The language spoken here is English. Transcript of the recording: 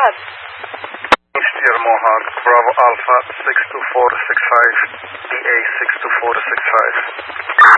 Mohawk. Steer Mohawk, Bravo Alpha 62465, DA 62465.